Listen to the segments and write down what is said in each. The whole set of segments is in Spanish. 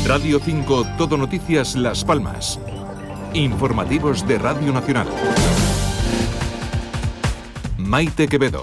Radio 5 Todo Noticias Las Palmas. Informativos de Radio Nacional. Maite Quevedo.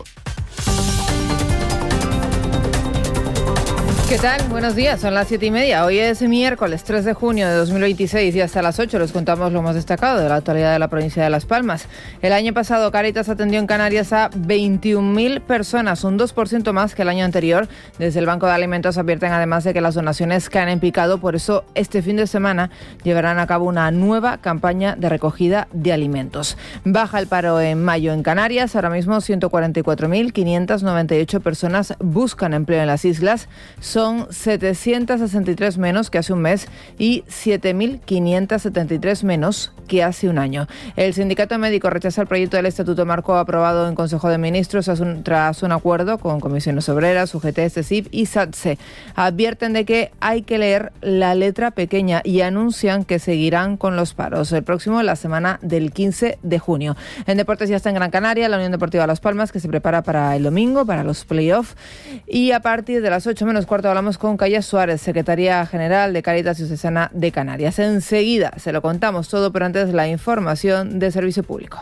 ¿Qué tal? Buenos días, son las 7:30. Hoy es miércoles 3 de junio de 2026 y hasta las 8 les contamos lo más destacado de la actualidad de la provincia de Las Palmas. El año pasado Cáritas atendió en Canarias a 21.000 personas, un 2% más que el año anterior. Desde el Banco de Alimentos advierten además de que las donaciones caen en picado, por eso este fin de semana llevarán a cabo una nueva campaña de recogida de alimentos. Baja el paro en mayo en Canarias, ahora mismo 144.598 personas buscan empleo en las islas. Son 763 menos que hace un mes y 7.573 menos que hace un año. El Sindicato Médico rechaza el proyecto del Estatuto Marco aprobado en Consejo de Ministros tras un acuerdo con Comisiones Obreras, UGT, CESIF y SATSE. Advierten de que hay que leer la letra pequeña y anuncian que seguirán con los paros. El próximo, la semana del 15 de junio. En deportes ya está en Gran Canaria la Unión Deportiva Las Palmas, que se prepara para el domingo, para los playoffs. Y a partir de las 8 menos cuarto hablamos con Calla Suárez, secretaria general de Cáritas Diocesana de Canarias. Enseguida se lo contamos todo, pero antes la información de servicio público.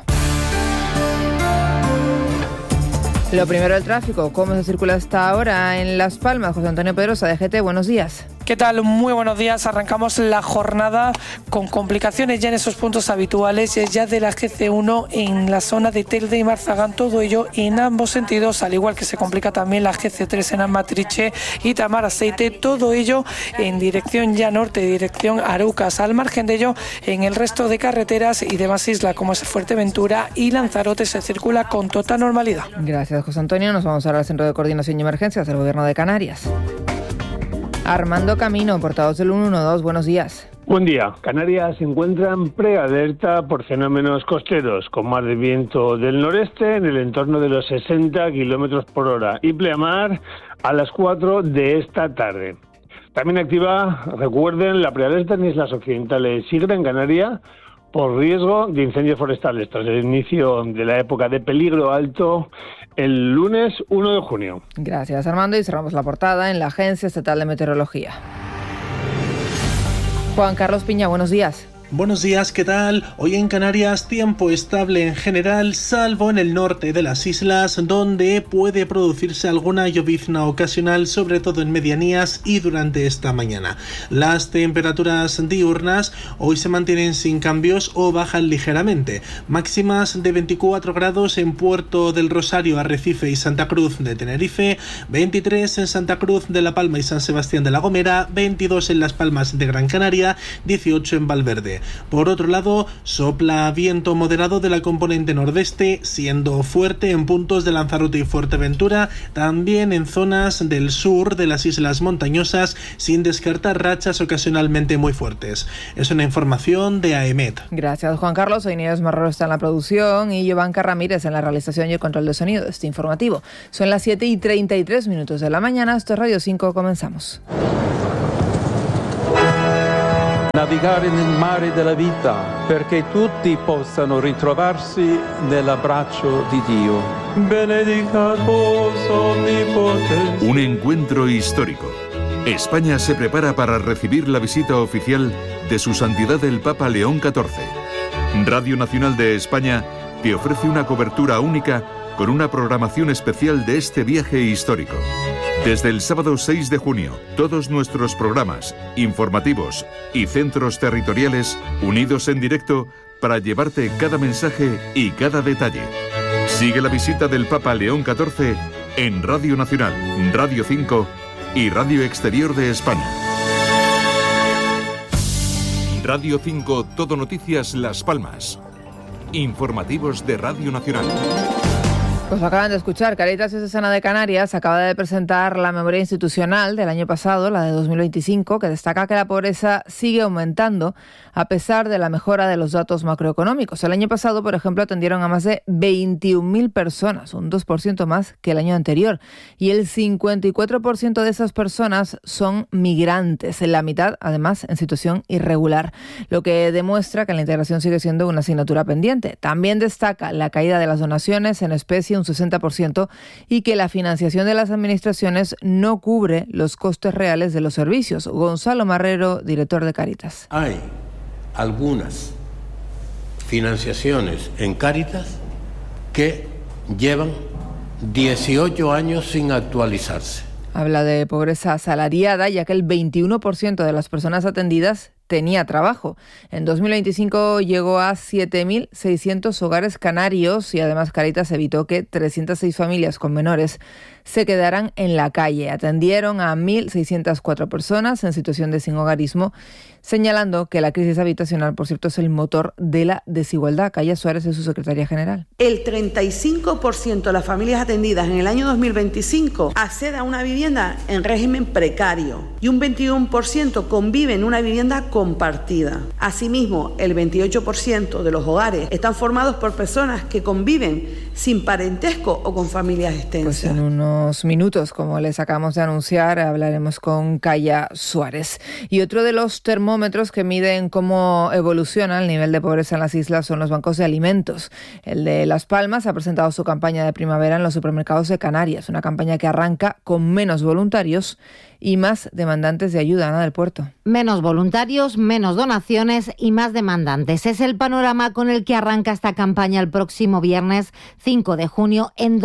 Lo primero, el tráfico. ¿Cómo se circula hasta ahora en Las Palmas? José Antonio Pedrosa, de GT, buenos días. ¿Qué tal? Muy buenos días. Arrancamos la jornada con complicaciones ya en esos puntos habituales, ya de la GC1 en la zona de Telde y Marzagán, todo ello en ambos sentidos, al igual que se complica también la GC3 en Almatriche y Tamaraceite, todo ello en dirección ya norte, dirección Arucas. Al margen de ello, en el resto de carreteras y demás islas como es Fuerteventura y Lanzarote se circula con total normalidad. Gracias, José Antonio. Nos vamos ahora al Centro de Coordinación y Emergencias del Gobierno de Canarias. Armando Camino, portavoz del 112, buenos días. Buen día. Canarias se encuentra en prealerta por fenómenos costeros, con mar de viento del noreste en el entorno de los 60 kilómetros por hora y pleamar a las 4 de esta tarde. También activa, recuerden, la prealerta en Islas Occidentales y Gran Canaria por riesgo de incendios forestales tras el inicio de la época de peligro alto el lunes 1 de junio. Gracias, Armando, y cerramos la portada en la Agencia Estatal de Meteorología. Juan Carlos Piña, buenos días. Buenos días, ¿qué tal? Hoy en Canarias tiempo estable en general, salvo en el norte de las islas, donde puede producirse alguna llovizna ocasional, sobre todo en medianías y durante esta mañana. Las temperaturas diurnas hoy se mantienen sin cambios o bajan ligeramente. Máximas de 24 grados en Puerto del Rosario, Arrecife y Santa Cruz de Tenerife, 23 en Santa Cruz de La Palma y San Sebastián de la Gomera, 22 en Las Palmas de Gran Canaria, 18 en Valverde. Por otro lado, sopla viento moderado de la componente nordeste, siendo fuerte en puntos de Lanzarote y Fuerteventura, también en zonas del sur de las islas montañosas, sin descartar rachas ocasionalmente muy fuertes. Es una información de AEMET. Gracias, Juan Carlos. Hoy Nieves Marrero está en la producción y Giovanca Ramírez en la realización y el control de sonido de este informativo. Son las 7:33 de la mañana. Esto es Radio 5, comenzamos. Navigare nel mare della vita perché tutti possano ritrovarsi nell'abbraccio di Dio. Benedicat vos omnipotens. Un encuentro histórico. España se prepara para recibir la visita oficial de Su Santidad el Papa León XIV. Radio Nacional de España te ofrece una cobertura única con una programación especial de este viaje histórico. Desde el sábado 6 de junio, todos nuestros programas, informativos y centros territoriales unidos en directo para llevarte cada mensaje y cada detalle. Sigue la visita del Papa León XIV en Radio Nacional, Radio 5 y Radio Exterior de España. Radio 5 Todo Noticias Las Palmas. Informativos de Radio Nacional. Pues lo acaban de escuchar. Cáritas Diocesana de Canarias acaba de presentar la memoria institucional del año pasado, la de 2025, que destaca que la pobreza sigue aumentando a pesar de la mejora de los datos macroeconómicos. El año pasado, por ejemplo, atendieron a más de 21.000 personas, un 2% más que el año anterior. Y el 54% de esas personas son migrantes, la mitad, además, en situación irregular, lo que demuestra que la integración sigue siendo una asignatura pendiente. También destaca la caída de las donaciones en especie casi un 60% y que la financiación de las administraciones no cubre los costes reales de los servicios. Gonzalo Marrero, director de Cáritas. Hay algunas financiaciones en Cáritas que llevan 18 años sin actualizarse. Habla de pobreza asalariada, ya que el 21% de las personas atendidas tenía trabajo. En 2025 llegó a 7.600 hogares canarios y además Cáritas evitó que 306 familias con menores se quedaran en la calle. Atendieron a 1.604 personas en situación de sinhogarismo, señalando que la crisis habitacional, por cierto, es el motor de la desigualdad. Calla Suárez es su secretaria general. El 35% de las familias atendidas en el año 2025 accede a una vivienda en régimen precario y un 21% convive en una vivienda compartida. Asimismo, el 28% de los hogares están formados por personas que conviven sin parentesco o con familias extensas. Pues en unos minutos, como les acabamos de anunciar, hablaremos con Calla Suárez. Y otro de los termómetros que miden cómo evoluciona el nivel de pobreza en las islas son los bancos de alimentos. El de Las Palmas ha presentado su campaña de primavera en los supermercados de Canarias, una campaña que arranca con menos voluntarios y más demandantes de ayuda. Ana del Puerto. Menos voluntarios, menos donaciones y más demandantes. Es el panorama con el que arranca esta campaña el próximo viernes 5 de junio en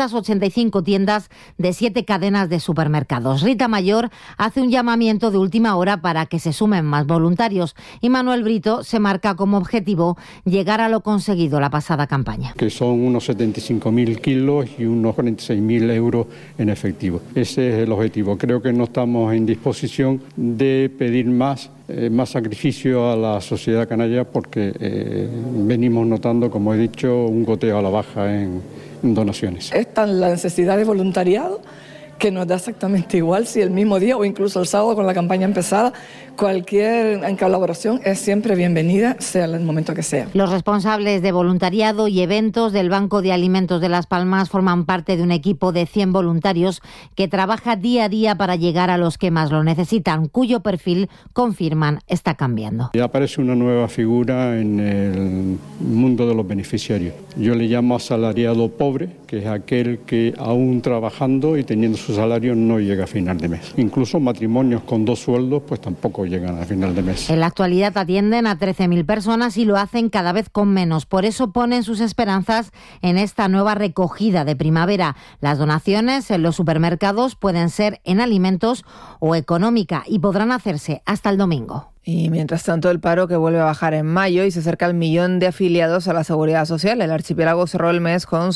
285 tiendas de 7 cadenas de supermercados. Rita Mayor hace un llamamiento de última hora para que se sumen más voluntarios y Manuel Brito se marca como objetivo llegar a lo conseguido la pasada campaña. Que son unos 75.000 kilos y unos 46.000 euros en efectivo. Ese es el objetivo. Creo que no estamos en disposición de pedir más sacrificio a la sociedad canaria porque venimos notando, como he dicho, un goteo a la baja en donaciones. Es tan la necesidad de voluntariado que nos da exactamente igual si el mismo día o incluso el sábado con la campaña empezada, cualquier colaboración es siempre bienvenida, sea el momento que sea. Los responsables de voluntariado y eventos del Banco de Alimentos de Las Palmas forman parte de un equipo de 100 voluntarios que trabaja día a día para llegar a los que más lo necesitan, cuyo perfil, confirman, está cambiando. Ya aparece una nueva figura en el mundo de los beneficiarios. Yo le llamo asalariado pobre, que es aquel que aún trabajando y teniendo su salario no llega a final de mes. Incluso matrimonios con 2 sueldos pues tampoco llegan a final de mes. En la actualidad atienden a 13.000 personas y lo hacen cada vez con menos. Por eso ponen sus esperanzas en esta nueva recogida de primavera. Las donaciones en los supermercados pueden ser en alimentos o económica y podrán hacerse hasta el domingo. Y mientras tanto, el paro que vuelve a bajar en mayo y se acerca al 1.000.000 de afiliados a la Seguridad Social. El archipiélago cerró el mes con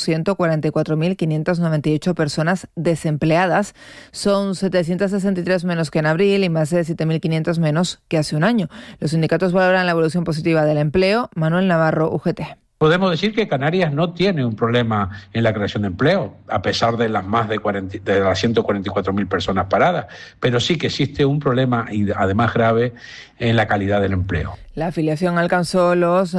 144.598 personas desempleadas. Son 763 menos que en abril y más de 7.500 menos que hace un año. Los sindicatos valoran la evolución positiva del empleo. Manuel Navarro, UGT. Podemos decir que Canarias no tiene un problema en la creación de empleo, a pesar de las más de las 144.000 personas paradas, pero sí que existe un problema, y además grave, en la calidad del empleo. La afiliación alcanzó los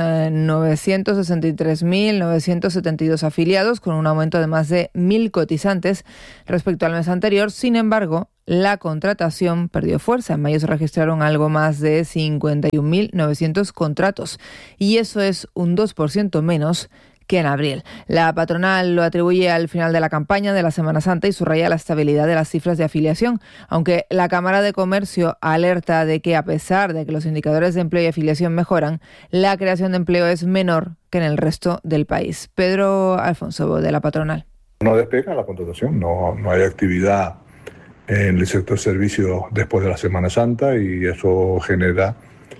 963.972 afiliados, con un aumento de más de 1.000 cotizantes respecto al mes anterior. Sin embargo, la contratación perdió fuerza. En mayo se registraron algo más de 51.900 contratos y eso es un 2% menos que en abril. La patronal lo atribuye al final de la campaña de la Semana Santa y subraya la estabilidad de las cifras de afiliación, aunque la Cámara de Comercio alerta de que a pesar de que los indicadores de empleo y afiliación mejoran, la creación de empleo es menor que en el resto del país. Pedro Alfonso, de la patronal. No despega la contratación, no hay actividad en el sector servicios después de la Semana Santa y eso genera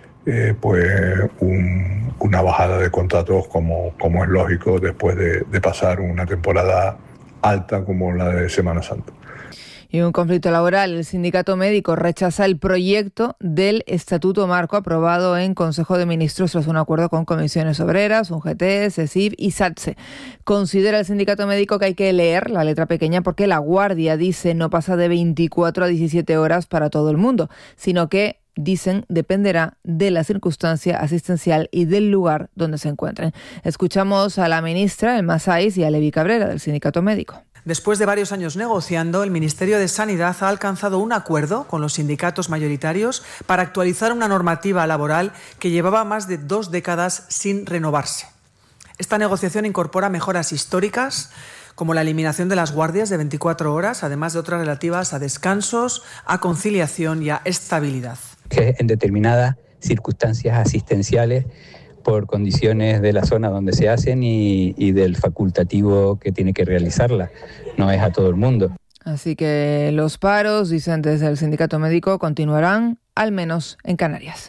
una bajada de contratos como es lógico después de pasar una temporada alta como la de Semana Santa. Y un conflicto laboral. El sindicato médico rechaza el proyecto del Estatuto Marco aprobado en Consejo de Ministros tras un acuerdo con comisiones obreras, UGT, CESIF y SATSE. Considera el sindicato médico que hay que leer la letra pequeña porque la guardia, dice, no pasa de 24 a 17 horas para todo el mundo, sino que, dicen, dependerá de la circunstancia asistencial y del lugar donde se encuentren. Escuchamos a la ministra, Elma Saiz, y a Levi Cabrera, del sindicato médico. Después de varios años negociando, el Ministerio de Sanidad ha alcanzado un acuerdo con los sindicatos mayoritarios para actualizar una normativa laboral que llevaba más de 2 décadas sin renovarse. Esta negociación incorpora mejoras históricas como la eliminación de las guardias de 24 horas, además de otras relativas a descansos, a conciliación y a estabilidad. Que en determinadas circunstancias asistenciales, por condiciones de la zona donde se hacen y del facultativo que tiene que realizarla, no es a todo el mundo. Así que los paros, dicen desde el sindicato médico, continuarán, al menos en Canarias.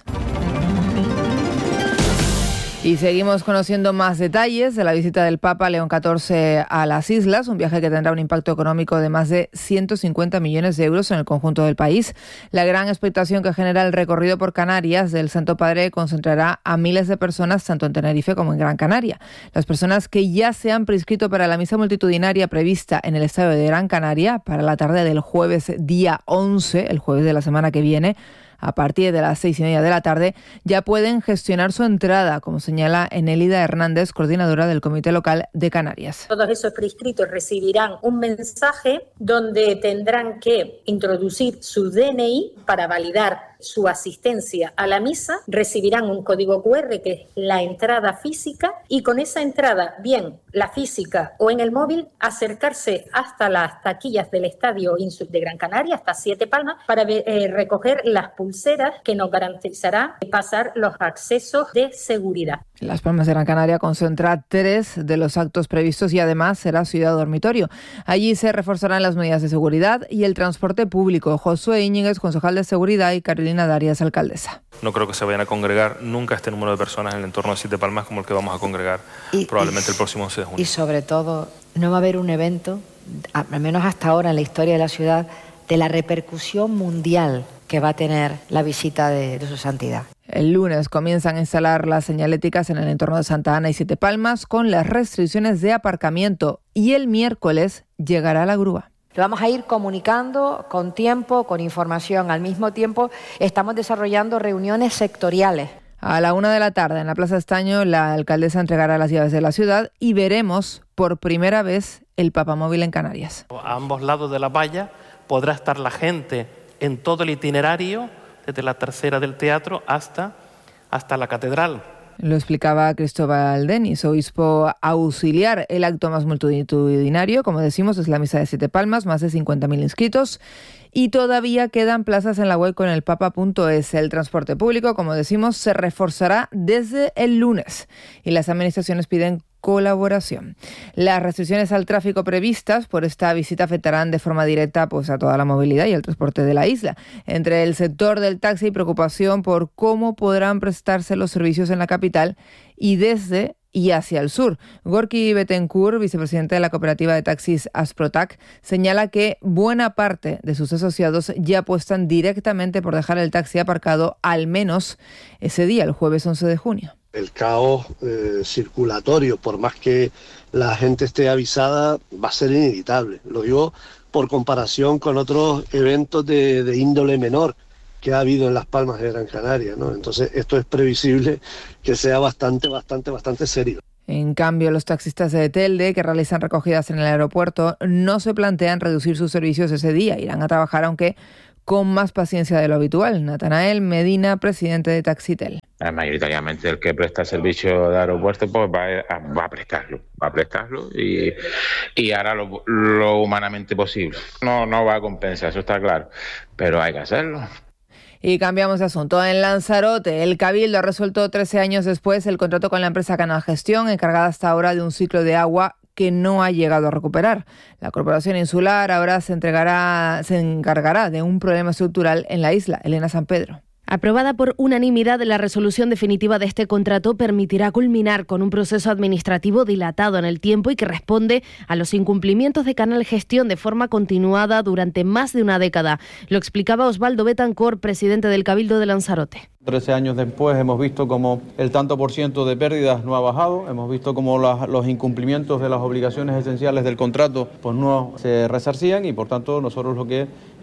Y seguimos conociendo más detalles de la visita del Papa León XIV a las islas, un viaje que tendrá un impacto económico de más de 150 millones de euros en el conjunto del país. La gran expectación que genera el recorrido por Canarias del Santo Padre concentrará a miles de personas tanto en Tenerife como en Gran Canaria. Las personas que ya se han prescrito para la misa multitudinaria prevista en el estadio de Gran Canaria para la tarde del jueves día 11, el jueves de la semana que viene, a partir de las 6:30 de la tarde, ya pueden gestionar su entrada, como señala Enélida Hernández, coordinadora del Comité Local de Canarias. Todos esos prescritos recibirán un mensaje donde tendrán que introducir su DNI para validar su asistencia a la misa, recibirán un código QR que es la entrada física y con esa entrada, bien la física o en el móvil, acercarse hasta las taquillas del Estadio Insub de Gran Canaria, hasta Siete Palmas, para recoger las pulseras que nos garantizará pasar los accesos de seguridad. Las Palmas de Gran Canaria concentra 3 de los actos previstos y además será ciudad dormitorio. Allí se reforzarán las medidas de seguridad y el transporte público. Josué Íñiguez, concejal de Seguridad, y Carolina Darias, alcaldesa. No creo que se vayan a congregar nunca este número de personas en el entorno de Siete Palmas como el que vamos a congregar probablemente el próximo 11 de junio. Y sobre todo, no va a haber un evento, al menos hasta ahora en la historia de la ciudad, de la repercusión mundial que va a tener la visita de su santidad. El lunes comienzan a instalar las señaléticas en el entorno de Santa Ana y Siete Palmas con las restricciones de aparcamiento y el miércoles llegará la grúa. Lo vamos a ir comunicando con tiempo, con información. Al mismo tiempo estamos desarrollando reuniones sectoriales. A la 1 de la tarde en la Plaza Estaño la alcaldesa entregará las llaves de la ciudad y veremos por primera vez el papamóvil en Canarias. A ambos lados de la valla podrá estar la gente en todo el itinerario, desde la tercera del teatro hasta la catedral. Lo explicaba Cristóbal Denis, obispo auxiliar. El acto más multitudinario, como decimos, es la misa de Siete Palmas, más de 50.000 inscritos. Y todavía quedan plazas en la web con el papa.es. El transporte público, como decimos, se reforzará desde el lunes. Y las administraciones piden colaboración. Las restricciones al tráfico previstas por esta visita afectarán de forma directa a toda la movilidad y el transporte de la isla. Entre el sector del taxi hay preocupación por cómo podrán prestarse los servicios en la capital y desde y hacia el sur. Gorky Betancourt, vicepresidente de la cooperativa de taxis Asprotac, señala que buena parte de sus asociados ya apuestan directamente por dejar el taxi aparcado al menos ese día, el jueves 11 de junio. El caos circulatorio, por más que la gente esté avisada, va a ser inevitable. Lo digo por comparación con otros eventos de índole menor que ha habido en Las Palmas de Gran Canaria, ¿no? Entonces esto es previsible que sea bastante serio. En cambio, los taxistas de Telde que realizan recogidas en el aeropuerto no se plantean reducir sus servicios ese día. Irán a trabajar, aunque con más paciencia de lo habitual. Natanael Medina, presidente de Taxitel. Mayoritariamente el que presta servicio de aeropuerto pues va a prestarlo y hará lo humanamente posible. No va a compensar, eso está claro, pero hay que hacerlo. Y cambiamos de asunto. En Lanzarote, el Cabildo ha resuelto 13 años después el contrato con la empresa Canal Gestión, encargada hasta ahora de un ciclo de agua que no ha llegado a recuperar. La Corporación Insular ahora se encargará de un problema estructural en la isla. Elena San Pedro. Aprobada por unanimidad, la resolución definitiva de este contrato permitirá culminar con un proceso administrativo dilatado en el tiempo y que responde a los incumplimientos de Canal Gestión de forma continuada durante más de una década. Lo explicaba Osvaldo Betancourt, presidente del Cabildo de Lanzarote. 13 años después hemos visto como el tanto por ciento de pérdidas no ha bajado, hemos visto como los incumplimientos de las obligaciones esenciales del contrato pues no se resarcían y por tanto nosotros lo que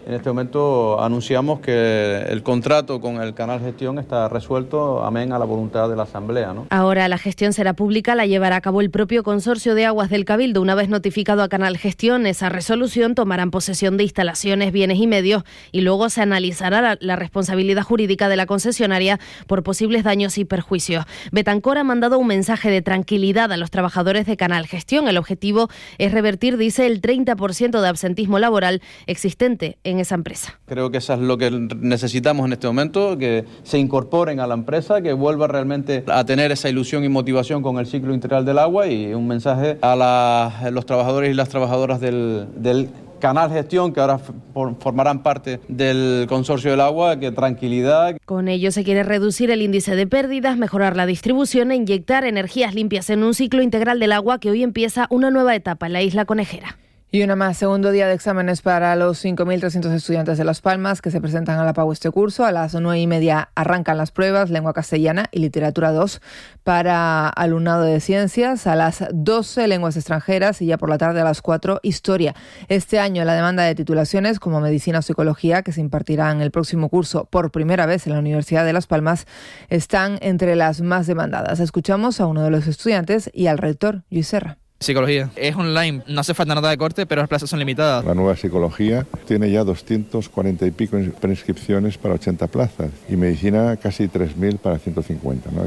En este momento anunciamos que el contrato con el Canal Gestión está resuelto, amén a la voluntad de la Asamblea, ¿no? Ahora la gestión será pública, la llevará a cabo el propio Consorcio de Aguas del Cabildo. Una vez notificado a Canal Gestión esa resolución, tomarán posesión de instalaciones, bienes y medios y luego se analizará la responsabilidad jurídica de la concesionaria por posibles daños y perjuicios. Betancor ha mandado un mensaje de tranquilidad a los trabajadores de Canal Gestión. El objetivo es revertir, dice, el 30% de absentismo laboral existente en esa empresa. Creo que eso es lo que necesitamos en este momento, que se incorporen a la empresa, que vuelva realmente a tener esa ilusión y motivación con el ciclo integral del agua, y un mensaje a los trabajadores y las trabajadoras del Canal Gestión, que ahora formarán parte del Consorcio del Agua, que tranquilidad. Con ello se quiere reducir el índice de pérdidas, mejorar la distribución e inyectar energías limpias en un ciclo integral del agua que hoy empieza una nueva etapa en la isla conejera. Y una más, segundo día de exámenes para los 5.300 estudiantes de Las Palmas que se presentan a la PAU este curso. A las 9:30 arrancan las pruebas, lengua castellana y literatura 2 para alumnado de ciencias. A las 12, lenguas extranjeras, y ya por la tarde a las 4, historia. Este año la demanda de titulaciones como medicina o psicología, que se impartirán el próximo curso por primera vez en la Universidad de Las Palmas, están entre las más demandadas. Escuchamos a uno de los estudiantes y al rector, Lluís Serra. Psicología. Es online, no hace falta nada de corte, pero las plazas son limitadas. La nueva psicología tiene ya 240 y pico preinscripciones para 80 plazas y medicina casi 3.000 para 150, ¿no?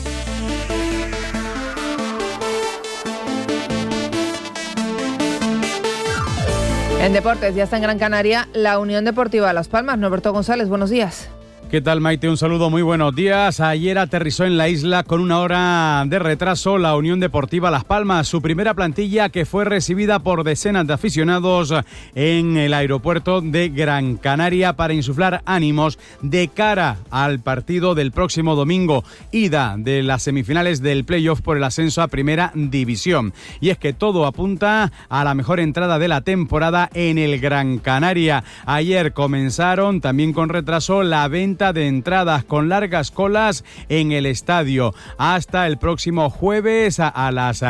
En deportes, ya está en Gran Canaria la Unión Deportiva Las Palmas. Norberto González, buenos días. ¿Qué tal, Maite? Un saludo, muy buenos días. Ayer aterrizó en la isla con una hora de retraso la Unión Deportiva Las Palmas, su primera plantilla, que fue recibida por decenas de aficionados en el aeropuerto de Gran Canaria para insuflar ánimos de cara al partido del próximo domingo, ida de las semifinales del playoff por el ascenso a Primera División. Y es que todo apunta a la mejor entrada de la temporada en el Gran Canaria. Ayer comenzaron también con retraso la venta de entradas, con largas colas en el estadio. Hasta el próximo jueves a las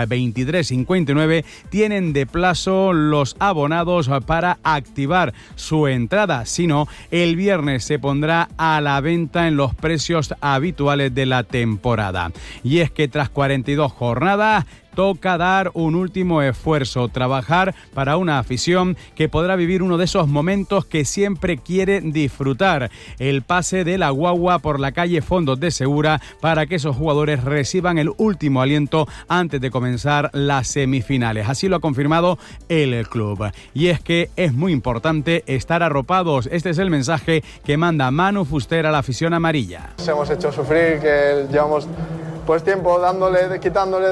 23:59 tienen de plazo los abonados para activar su entrada. Si no, el viernes se pondrá a la venta en los precios habituales de la temporada. Y es que tras 42 jornadas toca dar un último esfuerzo, trabajar para una afición que podrá vivir uno de esos momentos que siempre quiere disfrutar, el pase de la guagua por la calle Fondos de Segura, para que esos jugadores reciban el último aliento antes de comenzar las semifinales. Así lo ha confirmado el club. Y es que es muy importante estar arropados. Este es el mensaje que manda Manu Fuster a la afición amarilla. Nos hemos hecho sufrir, que llevamos pues tiempo quitándole,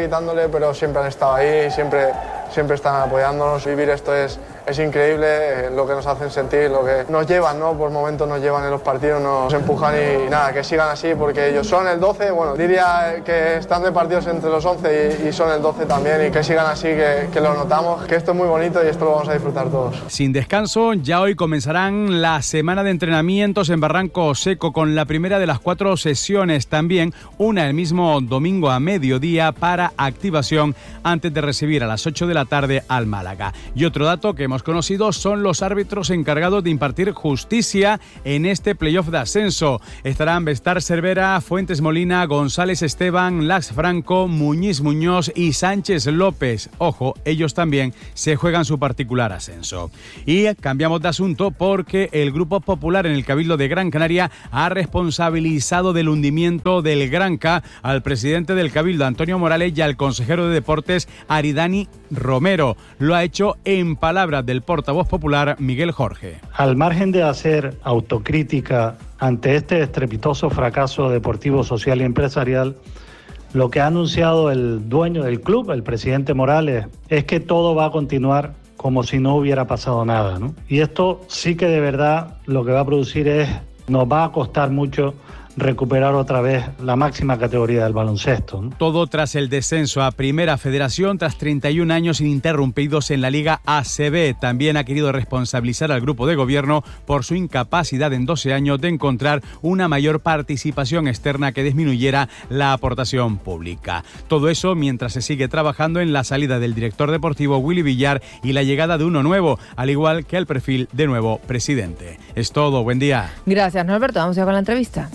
pero siempre han estado ahí, siempre están apoyándonos. Vivir esto es increíble, lo que nos hacen sentir, lo que nos llevan, ¿no? Por momentos nos llevan en los partidos, nos empujan y nada, que sigan así, porque ellos son el 12, bueno, diría que están de partidos entre los 11 y son el 12 también, y que sigan así, que lo notamos, que esto es muy bonito y esto lo vamos a disfrutar todos. Sin descanso, ya hoy comenzarán la semana de entrenamientos en Barranco Seco, con la primera de las 4 sesiones, también una el mismo domingo a mediodía para activación antes de recibir a las 8 de la tarde al Málaga. Y otro dato que hemos conocido son los árbitros encargados de impartir justicia en este playoff de ascenso. Estarán Bestar Cervera, Fuentes Molina, González Esteban, Lax Franco, Muñiz Muñoz y Sánchez López. Ojo, ellos también se juegan su particular ascenso. Y cambiamos de asunto porque el Grupo Popular en el Cabildo de Gran Canaria ha responsabilizado del hundimiento del Granca al presidente del Cabildo, Antonio Morales, y al consejero de Deportes, Aridani Romero. Lo ha hecho en palabras del portavoz popular, Miguel Jorge. Al margen de hacer autocrítica ante este estrepitoso fracaso deportivo, social y empresarial, lo que ha anunciado el dueño del club, el presidente Morales, es que todo va a continuar como si no hubiera pasado nada, ¿no? Y esto sí que de verdad lo que va a producir nos va a costar mucho recuperar otra vez la máxima categoría del baloncesto, ¿no? Todo tras el descenso a Primera Federación tras 31 años ininterrumpidos en la Liga ACB. También ha querido responsabilizar al grupo de gobierno por su incapacidad en 12 años de encontrar una mayor participación externa que disminuyera la aportación pública. Todo eso mientras se sigue trabajando en la salida del director deportivo Willy Villar y la llegada de uno nuevo, al igual que el perfil de nuevo presidente. Es todo, buen día. Gracias, Norberto. Vamos ya con la entrevista.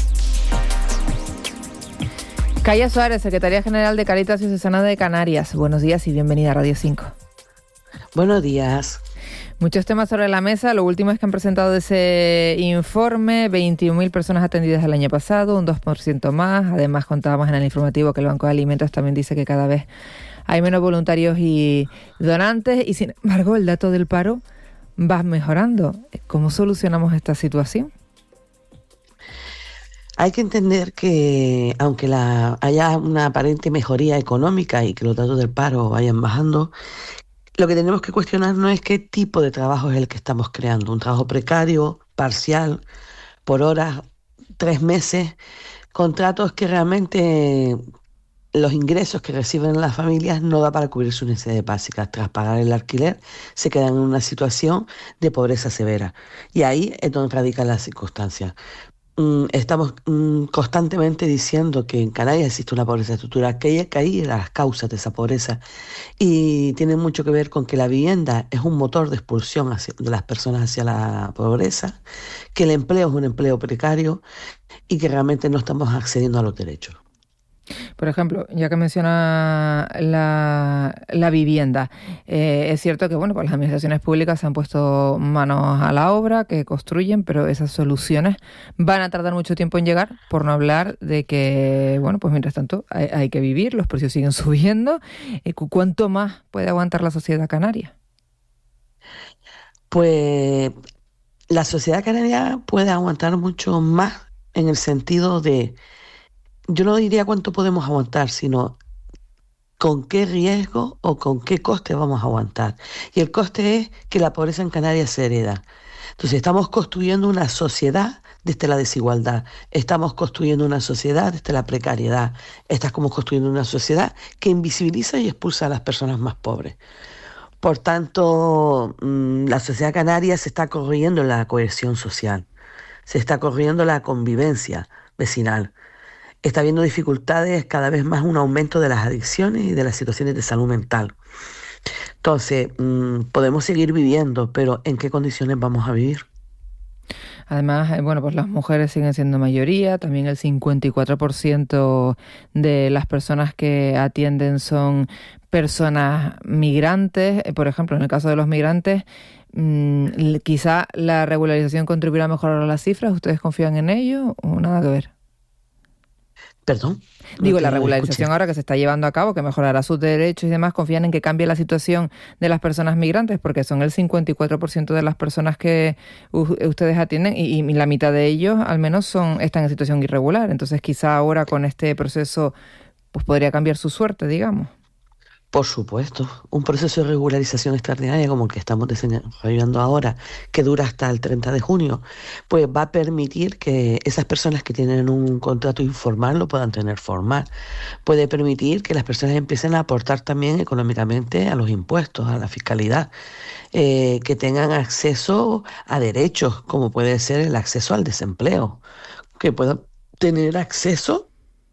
Kaya Suárez, Secretaria General de Cáritas Diocesana de Canarias. Buenos días y bienvenida a Radio 5. Buenos días. Muchos temas sobre la mesa. Lo último es que han presentado ese informe, 21.000 personas atendidas el año pasado, un 2% más. Además, contábamos en el informativo que el Banco de Alimentos también dice que cada vez hay menos voluntarios y donantes. Y sin embargo, el dato del paro va mejorando. ¿Cómo solucionamos esta situación? Hay que entender que aunque haya una aparente mejoría económica y que los datos del paro vayan bajando, lo que tenemos que cuestionar no es qué tipo de trabajo es el que estamos creando. Un trabajo precario, parcial, por horas, 3 meses, contratos que realmente los ingresos que reciben las familias no da para cubrir sus necesidades básicas. Tras pagar el alquiler, se quedan en una situación de pobreza severa. Y ahí es donde radican las circunstancias. Estamos constantemente diciendo que en Canarias existe una pobreza estructural, que hay las causas de esa pobreza y tiene mucho que ver con que la vivienda es un motor de expulsión de las personas hacia la pobreza, que el empleo es un empleo precario y que realmente no estamos accediendo a los derechos. Por ejemplo, ya que menciona la vivienda, es cierto que bueno, pues las administraciones públicas se han puesto manos a la obra, que construyen, pero esas soluciones van a tardar mucho tiempo en llegar, por no hablar de que, bueno, pues mientras tanto hay que vivir, los precios siguen subiendo. ¿Cuánto más puede aguantar la sociedad canaria? Pues la sociedad canaria puede aguantar mucho más en el sentido de, yo no diría cuánto podemos aguantar, sino con qué riesgo o con qué coste vamos a aguantar. Y el coste es que la pobreza en Canarias se hereda. Entonces estamos construyendo una sociedad desde la desigualdad, estamos construyendo una sociedad desde la precariedad, estamos construyendo una sociedad que invisibiliza y expulsa a las personas más pobres. Por tanto, la sociedad canaria se está corriendo la cohesión social, se está corriendo la convivencia vecinal. Está habiendo dificultades, cada vez más un aumento de las adicciones y de las situaciones de salud mental. Entonces, podemos seguir viviendo, pero ¿en qué condiciones vamos a vivir? Además, bueno, pues las mujeres siguen siendo mayoría, también el 54% de las personas que atienden son personas migrantes. Por ejemplo, en el caso de los migrantes, quizá la regularización contribuirá a mejorar las cifras. ¿Ustedes confían en ello o nada que ver? ¿Perdón? Digo, la regularización ahora que se está llevando a cabo, que mejorará sus derechos y demás, ¿confían en que cambie la situación de las personas migrantes? Porque son el 54% de las personas que ustedes atienden y la mitad de ellos al menos están en situación irregular. Entonces quizá ahora con este proceso pues podría cambiar su suerte, digamos. Por supuesto, un proceso de regularización extraordinaria como el que estamos desarrollando ahora, que dura hasta el 30 de junio, pues va a permitir que esas personas que tienen un contrato informal lo puedan tener formal. Puede permitir que las personas empiecen a aportar también económicamente a los impuestos, a la fiscalidad, que tengan acceso a derechos, como puede ser el acceso al desempleo, que puedan tener acceso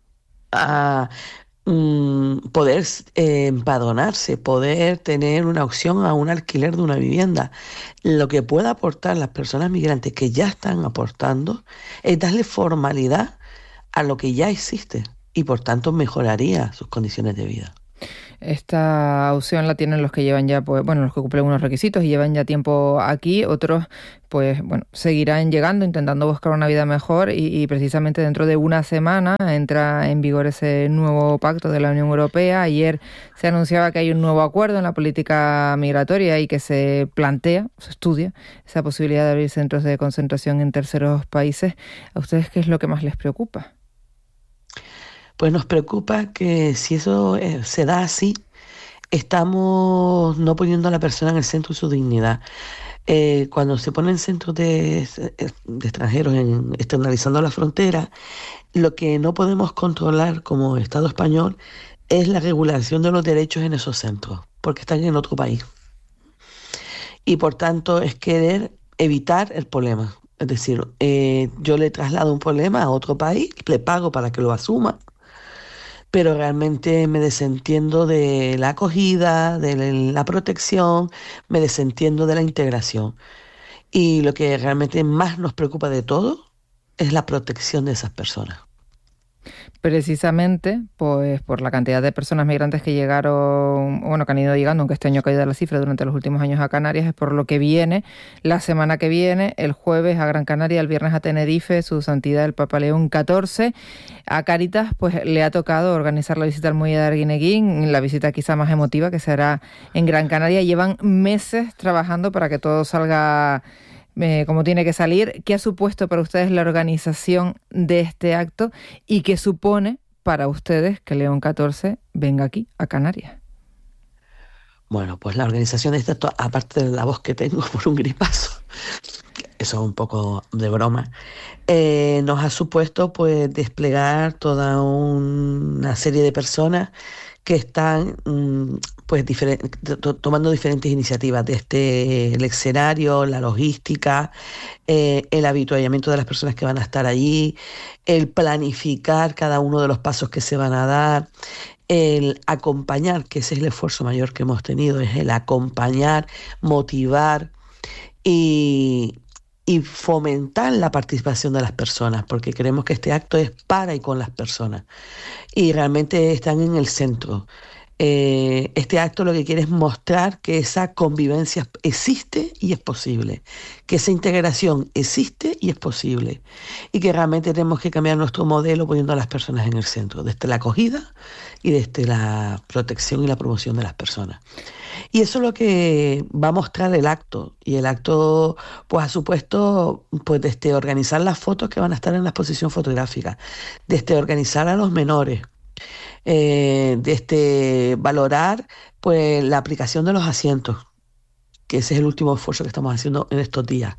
a poder empadronarse, poder tener una opción a un alquiler de una vivienda. Lo que pueda aportar las personas migrantes que ya están aportando es darle formalidad a lo que ya existe y por tanto mejoraría sus condiciones de vida. Esta opción la tienen los que llevan ya, pues bueno, los que cumplen unos requisitos y llevan ya tiempo aquí. Otros, pues bueno, seguirán llegando, intentando buscar una vida mejor y precisamente dentro de una semana entra en vigor ese nuevo pacto de la Unión Europea. Ayer se anunciaba que hay un nuevo acuerdo en la política migratoria y que se plantea, se estudia esa posibilidad de abrir centros de concentración en terceros países. ¿A ustedes qué es lo que más les preocupa? Pues nos preocupa que si eso se da así, estamos no poniendo a la persona en el centro de su dignidad. Cuando se ponen centros de extranjeros externalizando la frontera, lo que no podemos controlar como Estado español es la regulación de los derechos en esos centros, porque están en otro país. Y por tanto es querer evitar el problema. Es decir, yo le traslado un problema a otro país, le pago para que lo asuma, pero realmente me desentiendo de la acogida, de la protección, me desentiendo de la integración. Y lo que realmente más nos preocupa de todo es la protección de esas personas. Precisamente, pues por la cantidad de personas migrantes que llegaron, bueno, que han ido llegando, aunque este año ha caído la cifra durante los últimos años a Canarias, es por lo que viene la semana que viene, el jueves a Gran Canaria, el viernes a Tenerife, Su Santidad el Papa León XIV. A Cáritas, pues le ha tocado organizar la visita al muelle de Arguineguín, la visita quizá más emotiva que se hará en Gran Canaria. Llevan meses trabajando para que todo salga como tiene que salir. ¿Qué ha supuesto para ustedes la organización de este acto y qué supone para ustedes que León XIV venga aquí, a Canarias? Bueno, pues la organización de este acto, aparte de la voz que tengo por un gripazo, eso es un poco de broma, nos ha supuesto pues desplegar toda una serie de personas que están pues tomando diferentes iniciativas, desde el escenario, la logística, el habituallamiento de las personas que van a estar allí, el planificar cada uno de los pasos que se van a dar, el acompañar, que ese es el esfuerzo mayor que hemos tenido, es el acompañar, motivar y fomentar la participación de las personas, porque creemos que este acto es para y con las personas y realmente están en el centro. Este acto lo que quiere es mostrar que esa convivencia existe y es posible, que esa integración existe y es posible, y que realmente tenemos que cambiar nuestro modelo poniendo a las personas en el centro, desde la acogida y desde la protección y la promoción de las personas. Y eso es lo que va a mostrar el acto. Y el acto pues ha supuesto pues desde organizar las fotos que van a estar en la exposición fotográfica, desde organizar a los menores, desde valorar pues la aplicación de los asientos, que ese es el último esfuerzo que estamos haciendo en estos días.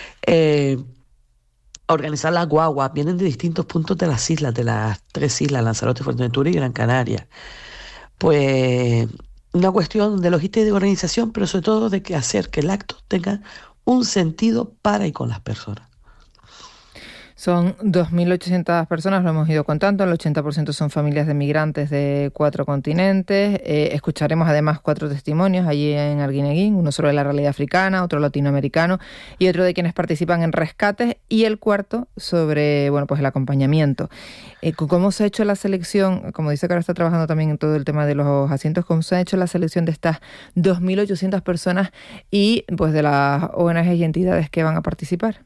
Organizar las guaguas, vienen de distintos puntos de las islas, de las 3 islas, Lanzarote, Fuerteventura y Gran Canaria. Pues una cuestión de logística y de organización, pero sobre todo de que hacer que el acto tenga un sentido para y con las personas. Son 2.800 personas, lo hemos ido contando, el 80% son familias de migrantes de 4 continentes. Escucharemos además 4 testimonios allí en Arguineguín, uno sobre la realidad africana, otro latinoamericano y otro de quienes participan en rescates, y el cuarto sobre pues el acompañamiento. ¿Cómo se ha hecho la selección? Como dice que ahora está trabajando también en todo el tema de los asientos, ¿cómo se ha hecho la selección de estas 2.800 personas y pues de las ONG y entidades que van a participar?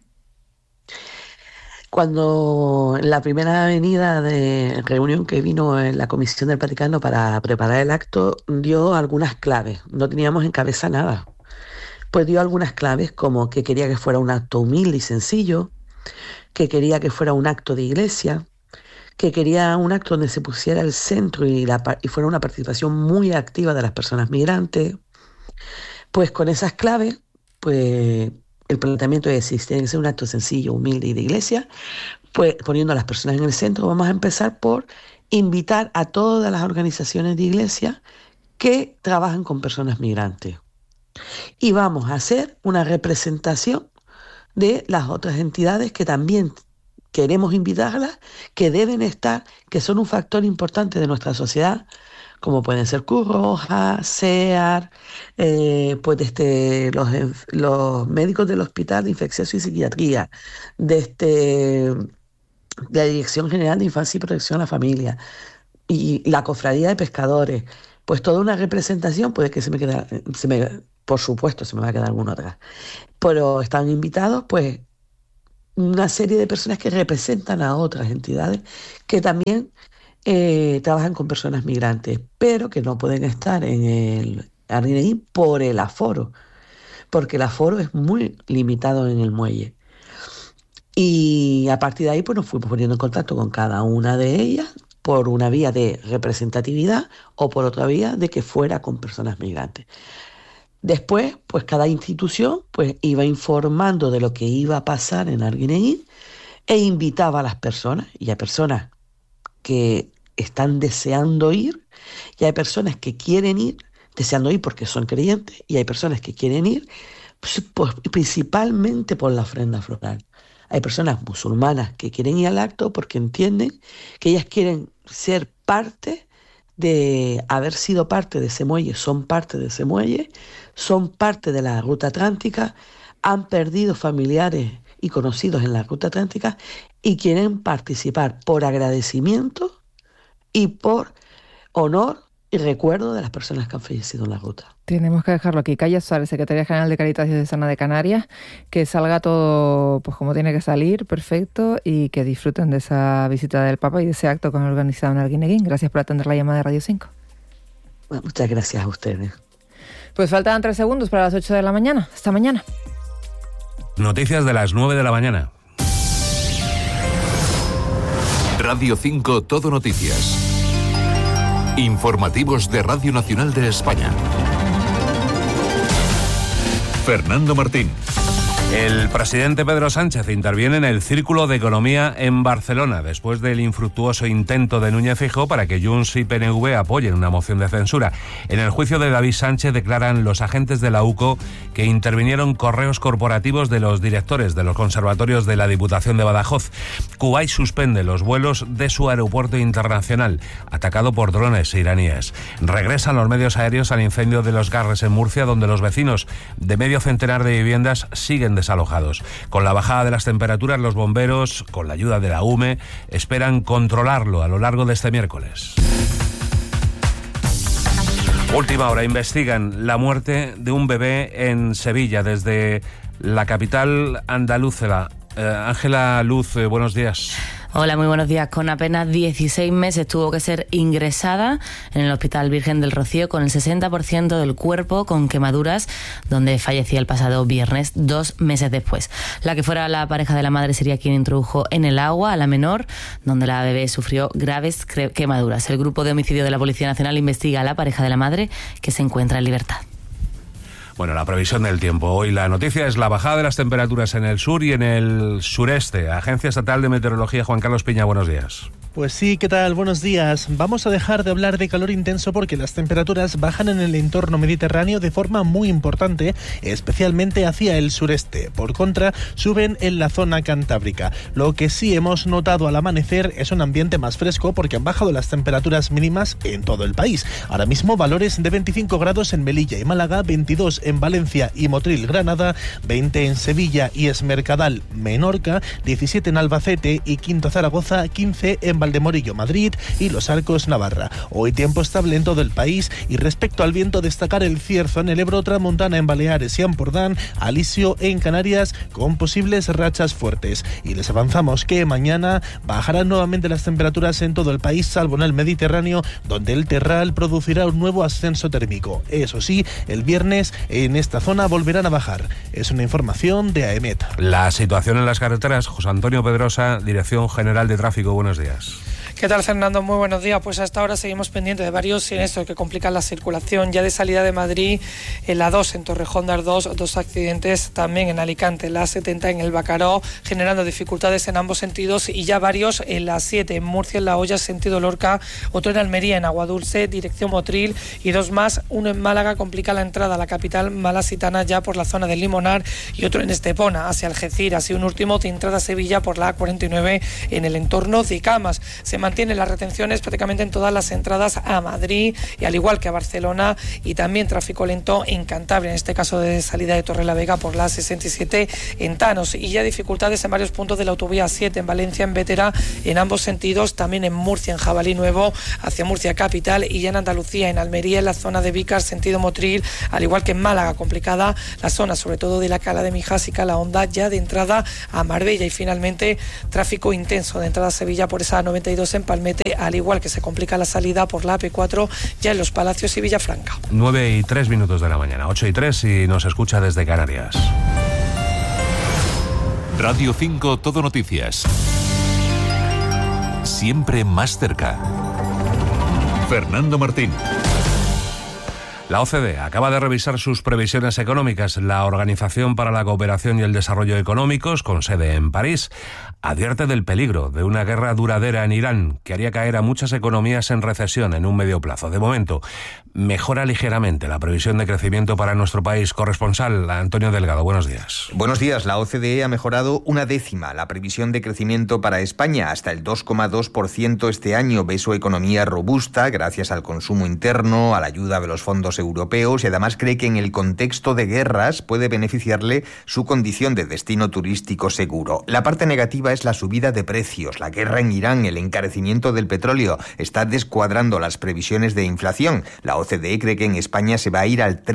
Cuando en la primera venida de reunión que vino en la Comisión del Vaticano para preparar el acto, dio algunas claves. No teníamos en cabeza nada. Pues dio algunas claves como que quería que fuera un acto humilde y sencillo, que quería que fuera un acto de iglesia, que quería un acto donde se pusiera el centro y fuera una participación muy activa de las personas migrantes. Pues con esas claves, pues el planteamiento es si tiene que ser un acto sencillo, humilde y de iglesia, pues poniendo a las personas en el centro. Vamos a empezar por invitar a todas las organizaciones de iglesia que trabajan con personas migrantes. Y vamos a hacer una representación de las otras entidades que también queremos invitarlas, que deben estar, que son un factor importante de nuestra sociedad, como pueden ser Cruz Roja, SEAR, pues desde los médicos del Hospital de Infección y Psiquiatría, desde la Dirección General de Infancia y Protección a la Familia y la Cofradía de Pescadores. Pues toda una representación, puede que por supuesto se me va a quedar alguna atrás, pero están invitados pues una serie de personas que representan a otras entidades que también trabajan con personas migrantes, pero que no pueden estar en el Arguineguín por el aforo, porque el aforo es muy limitado en el muelle. Y a partir de ahí pues nos fuimos poniendo en contacto con cada una de ellas por una vía de representatividad o por otra vía de que fuera con personas migrantes. Después, pues cada institución pues iba informando de lo que iba a pasar en Arguineguín e invitaba a las personas, y hay personas que están deseando ir, y hay personas que quieren ir, deseando ir porque son creyentes, y hay personas que quieren ir pues, principalmente por la ofrenda floral. Hay personas musulmanas que quieren ir al acto porque entienden que ellas quieren ser parte de haber sido parte de ese muelle, son parte de ese muelle, son parte de la ruta atlántica, han perdido familiares y conocidos en la ruta atlántica y quieren participar por agradecimiento y por honor y recuerdo de las personas que han fallecido en la ruta. Tenemos que dejarlo aquí. Calla Suárez, Secretaria General de Caritas Diocesana de Canarias, que salga todo pues como tiene que salir, perfecto, y que disfruten de esa visita del Papa y de ese acto que han organizado en Arguineguín. Gracias por atender la llamada de Radio 5. Bueno, muchas gracias a ustedes. Pues faltan 3 segundos para las 8 de la mañana. Hasta mañana. Noticias de las 9 de la mañana. Radio 5 Todo Noticias. Informativos de Radio Nacional de España. Fernando Martín. El presidente Pedro Sánchez interviene en el Círculo de Economía en Barcelona después del infructuoso intento de Núñez Feijóo para que Junts y PNV apoyen una moción de censura. En el juicio de David Sánchez declaran los agentes de la UCO que intervinieron correos corporativos de los directores de los conservatorios de la Diputación de Badajoz. Kuwait suspende los vuelos de su aeropuerto internacional, atacado por drones iraníes. Regresan los medios aéreos al incendio de los Garres en Murcia, donde los vecinos de medio centenar de viviendas siguen desalojados. Con la bajada de las temperaturas, los bomberos, con la ayuda de la UME, esperan controlarlo a lo largo de este miércoles. Última hora, investigan la muerte de un bebé en Sevilla, desde la capital andaluza. Ángela Luz, buenos días. Hola, muy buenos días. Con apenas 16 meses tuvo que ser ingresada en el Hospital Virgen del Rocío con el 60% del cuerpo con quemaduras, donde fallecía el pasado viernes, 2 meses después. La que fuera la pareja de la madre sería quien introdujo en el agua a la menor, donde la bebé sufrió graves quemaduras. El grupo de homicidio de la Policía Nacional investiga a la pareja de la madre, que se encuentra en libertad. Bueno, la previsión del tiempo. Hoy la noticia es la bajada de las temperaturas en el sur y en el sureste. Agencia Estatal de Meteorología, Juan Carlos Piña, buenos días. Pues sí, ¿qué tal? Buenos días. Vamos a dejar de hablar de calor intenso porque las temperaturas bajan en el entorno mediterráneo de forma muy importante, especialmente hacia el sureste. Por contra, suben en la zona cantábrica. Lo que sí hemos notado al amanecer es un ambiente más fresco porque han bajado las temperaturas mínimas en todo el país. Ahora mismo valores de 25 grados en Melilla y Málaga, 22 en Valencia y Motril, Granada, 20 en Sevilla y Esmercadal, Menorca, 17 en Albacete y Quinto Zaragoza, 15 en Valdemorillo, Madrid y Los Arcos, Navarra. Hoy tiempo estable en todo el país y respecto al viento destacar el cierzo en el Ebro, Tramontana en Baleares y Ampurdán, alisio en Canarias con posibles rachas fuertes. Y les avanzamos que mañana bajarán nuevamente las temperaturas en todo el país, salvo en el Mediterráneo, donde el terral producirá un nuevo ascenso térmico. Eso sí, el viernes en esta zona volverán a bajar. Es una información de AEMET. La situación en las carreteras, José Antonio Pedrosa, Dirección General de Tráfico, buenos días. ¿Qué tal, Fernando? Muy buenos días. Pues hasta ahora seguimos pendientes de varios siniestros que complican la circulación. Ya de salida de Madrid, en la 2 en Torrejón de Ardoz, 2 accidentes también en Alicante, la 70 en el Bacaró, generando dificultades en ambos sentidos, y ya varios en la 7 en Murcia, en La Hoya, sentido Lorca, otro en Almería, en Aguadulce, dirección Motril, y 2 más, uno en Málaga, complica la entrada a la capital malasitana ya por la zona del Limonar, y otro en Estepona, hacia Algeciras, y un último de entrada a Sevilla por la A49 en el entorno de Camas. Se mantienen las retenciones prácticamente en todas las entradas a Madrid, y al igual que a Barcelona, y también tráfico lento en Cantabria, en este caso de salida de Torrelavega por la 67 en Tanos, y ya dificultades en varios puntos de la autovía 7 en Valencia, en Bétera, en ambos sentidos, también en Murcia, en Jabalí Nuevo, hacia Murcia capital, y ya en Andalucía, en Almería, en la zona de Vícar, sentido Motril, al igual que en Málaga, complicada la zona, sobre todo de la Cala de Mijas y Calahonda, ya de entrada a Marbella, y finalmente tráfico intenso de entrada a Sevilla por esa 92 en Palmete, al igual que se complica la salida por la AP4 ya en Los Palacios y Villafranca. 9:03 de la mañana, 8:03, y nos escucha desde Canarias. Radio 5 Todo Noticias. Siempre más cerca. Fernando Martín. La OCDE acaba de revisar sus previsiones económicas. La Organización para la Cooperación y el Desarrollo Económicos, con sede en París, advierte del peligro de una guerra duradera en Irán que haría caer a muchas economías en recesión en un medio plazo. De momento, mejora ligeramente la previsión de crecimiento para nuestro país. Corresponsal Antonio Delgado, buenos días. Buenos días. La OCDE ha mejorado 1/10 la previsión de crecimiento para España hasta el 2,2% este año. Ve su economía robusta gracias al consumo interno, a la ayuda de los fondos europeos y además cree que en el contexto de guerras puede beneficiarle su condición de destino turístico seguro. La parte negativa es la subida de precios. La guerra en Irán, el encarecimiento del petróleo, está descuadrando las previsiones de inflación. La OCDE cree que en España se va a ir al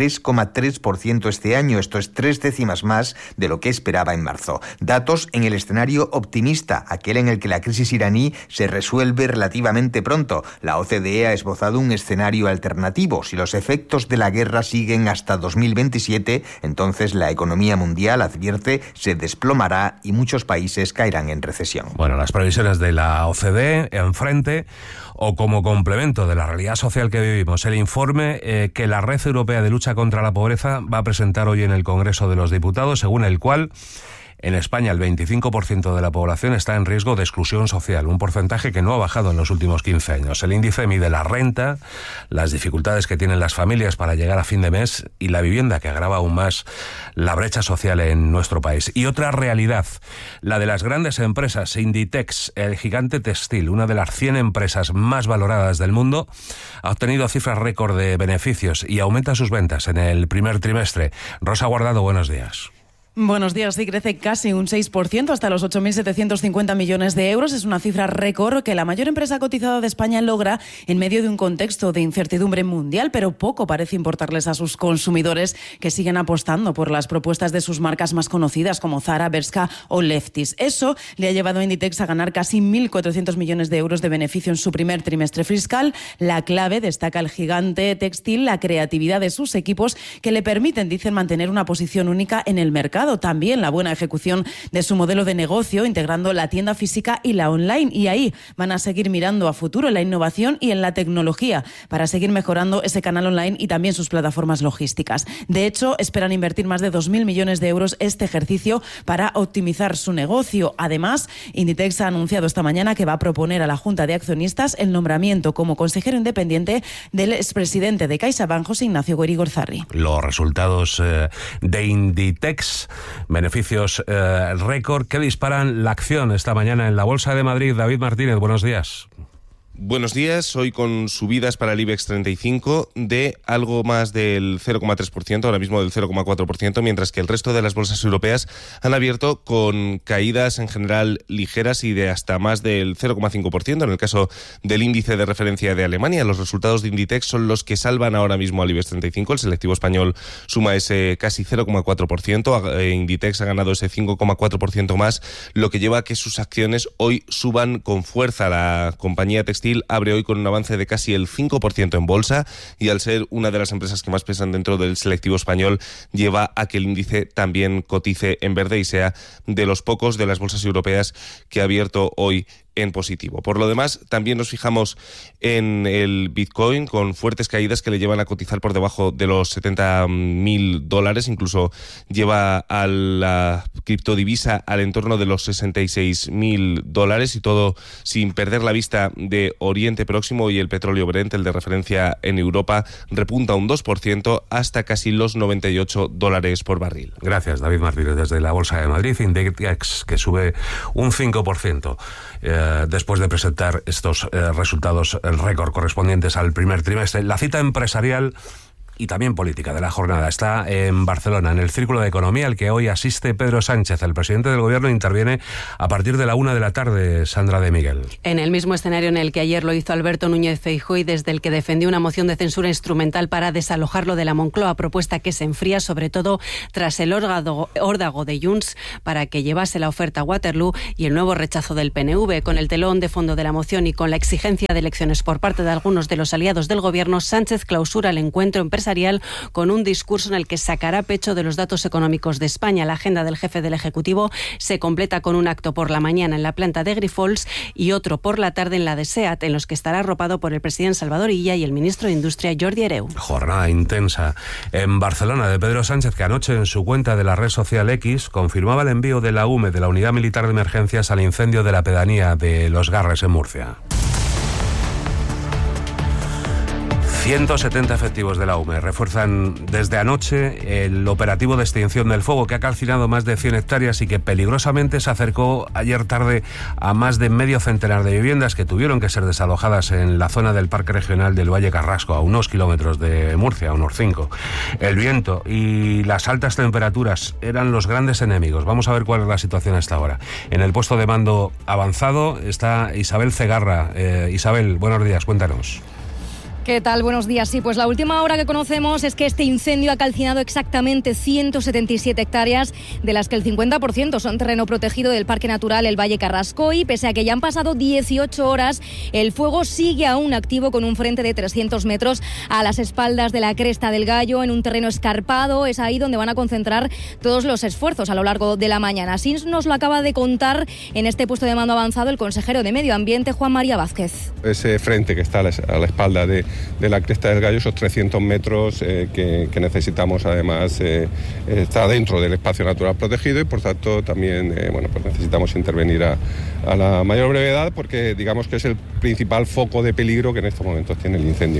3,3% este año. Esto es 3 décimas más de lo que esperaba en marzo. Datos en el escenario optimista, aquel en el que la crisis iraní se resuelve relativamente pronto. La OCDE ha esbozado un escenario alternativo. Si los efectos de la guerra siguen hasta 2027, entonces la economía mundial, advierte, se desplomará y muchos países caerán en recesión. Bueno, las previsiones de la OCDE enfrente o como complemento de la realidad social que vivimos. El informe que la Red Europea de Lucha contra la Pobreza va a presentar hoy en el Congreso de los Diputados, según el cual en España el 25% de la población está en riesgo de exclusión social, un porcentaje que no ha bajado en los últimos 15 años. El índice mide la renta, las dificultades que tienen las familias para llegar a fin de mes y la vivienda, que agrava aún más la brecha social en nuestro país. Y otra realidad, la de las grandes empresas. Inditex, el gigante textil, una de las 100 empresas más valoradas del mundo, ha obtenido cifras récord de beneficios y aumenta sus ventas en el primer trimestre. Rosa Guardado, buenos días. Buenos días. Sí, crece casi un 6% hasta los 8.750 millones de euros. Es una cifra récord que la mayor empresa cotizada de España logra en medio de un contexto de incertidumbre mundial, pero poco parece importarles a sus consumidores, que siguen apostando por las propuestas de sus marcas más conocidas como Zara, Bershka o Lefties. Eso le ha llevado a Inditex a ganar casi 1.400 millones de euros de beneficio en su primer trimestre fiscal. La clave, destaca el gigante textil, la creatividad de sus equipos, que le permiten, dicen, mantener una posición única en el mercado. También la buena ejecución de su modelo de negocio, integrando la tienda física y la online. Y ahí van a seguir mirando a futuro en la innovación y en la tecnología para seguir mejorando ese canal online y también sus plataformas logísticas. De hecho, esperan invertir más de 2.000 millones de euros este ejercicio para optimizar su negocio. Además, Inditex ha anunciado esta mañana que va a proponer a la Junta de Accionistas el nombramiento como consejero independiente del expresidente de CaixaBank, José Ignacio Goirigorzári. Los resultados de Inditex, beneficios récord que disparan la acción esta mañana en la Bolsa de Madrid. David Martínez, buenos días. Buenos días, hoy con subidas para el IBEX 35 de algo más del 0,3%, ahora mismo del 0,4%, mientras que el resto de las bolsas europeas han abierto con caídas en general ligeras y de hasta más del 0,5%. En el caso del índice de referencia de Alemania, los resultados de Inditex son los que salvan ahora mismo al IBEX 35. El selectivo español suma ese casi 0,4%, Inditex ha ganado ese 5,4% más, lo que lleva a que sus acciones hoy suban con fuerza. La compañía textil abre hoy con un avance de casi el 5% en bolsa y, al ser una de las empresas que más pesan dentro del selectivo español, lleva a que el índice también cotice en verde y sea de los pocos de las bolsas europeas que ha abierto hoy en positivo. Por lo demás, también nos fijamos en el Bitcoin, con fuertes caídas que le llevan a cotizar por debajo de los $70.000, incluso lleva a la criptodivisa al entorno de los $66.000, y todo sin perder la vista de Oriente Próximo, y el petróleo Brent, el de referencia en Europa, repunta un 2% hasta casi los $98 por barril. Gracias, David Martínez, desde la Bolsa de Madrid. Inditex, que sube un 5%. Después de presentar estos resultados récord correspondientes al primer trimestre. La cita empresarial y también política de la jornada está en Barcelona, en el Círculo de Economía, al que hoy asiste Pedro Sánchez. El presidente del Gobierno interviene a partir de la 1 de la tarde, Sandra de Miguel. En el mismo escenario en el que ayer lo hizo Alberto Núñez Feijóo, y desde el que defendió una moción de censura instrumental para desalojarlo de la Moncloa, propuesta que se enfría sobre todo tras el órdago de Junts para que llevase la oferta a Waterloo y el nuevo rechazo del PNV. Con el telón de fondo de la moción y con la exigencia de elecciones por parte de algunos de los aliados del Gobierno, Sánchez clausura el encuentro empresarial empresarial con un discurso en el que sacará pecho de los datos económicos de España. La agenda del jefe del Ejecutivo se completa con un acto por la mañana en la planta de Grifols y otro por la tarde en la de SEAT, en los que estará arropado por el presidente Salvador Illa y el ministro de Industria, Jordi Hereu. Jornada intensa en Barcelona de Pedro Sánchez, que anoche en su cuenta de la red social X confirmaba el envío de la UME, de la Unidad Militar de Emergencias, al incendio de la pedanía de Los Garres en Murcia. 170 efectivos de la UME refuerzan desde anoche el operativo de extinción del fuego, que ha calcinado más de 100 hectáreas y que peligrosamente se acercó ayer tarde a más de medio centenar de viviendas que tuvieron que ser desalojadas en la zona del Parque Regional del Valle Carrasco, a unos kilómetros de Murcia, a unos 5. El viento y las altas temperaturas eran los grandes enemigos. Vamos a ver cuál es la situación hasta ahora. En el puesto de mando avanzado está Isabel Cegarra. Isabel, buenos días, cuéntanos. ¿Qué tal? Buenos días. Sí, pues la última hora que conocemos es que este incendio ha calcinado exactamente 177 hectáreas, de las que el 50% son terreno protegido del Parque Natural El Valle Carrasco, y pese a que ya han pasado 18 horas, el fuego sigue aún activo con un frente de 300 metros a las espaldas de la Cresta del Gallo, en un terreno escarpado. Es ahí donde van a concentrar todos los esfuerzos a lo largo de la mañana. Así nos lo acaba de contar en este puesto de mando avanzado el consejero de Medio Ambiente, Juan María Vázquez. Ese frente que está a la espalda de la Cresta del Gallo, esos 300 metros que necesitamos, además está dentro del espacio natural protegido, y por tanto también pues necesitamos intervenir a la mayor brevedad, porque digamos que es el principal foco de peligro que en estos momentos tiene el incendio.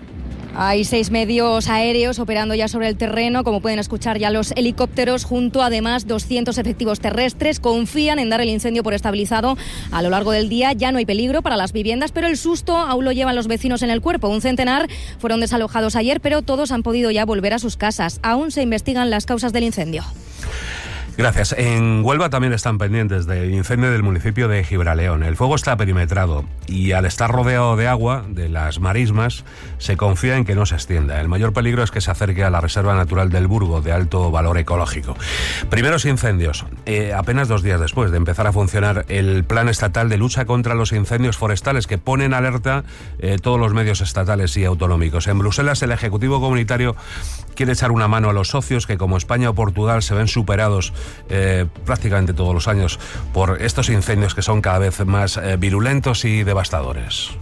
Hay 6 medios aéreos operando ya sobre el terreno, como pueden escuchar ya los helicópteros, junto además 200 efectivos terrestres. Confían en dar el incendio por estabilizado a lo largo del día. Ya no hay peligro para las viviendas, pero el susto aún lo llevan los vecinos en el cuerpo. Un centenar fueron desalojados ayer, pero todos han podido ya volver a sus casas. Aún se investigan las causas del incendio. Gracias. En Huelva también están pendientes del incendio del municipio de Gibraleón. El fuego está perimetrado y, al estar rodeado de agua, de las marismas, se confía en que no se extienda. El mayor peligro es que se acerque a la Reserva Natural del Burgo, de alto valor ecológico. Primeros incendios, apenas 2 días después de empezar a funcionar el Plan Estatal de Lucha contra los Incendios Forestales, que pone en alerta todos los medios estatales y autonómicos. En Bruselas, el Ejecutivo Comunitario quiere echar una mano a los socios que, como España o Portugal, se ven superados prácticamente todos los años por estos incendios que son cada vez más virulentos y devastadores.